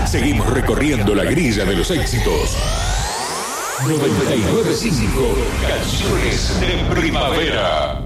Seguimos recorriendo la grilla de los éxitos. 99.5 Canciones de Primavera.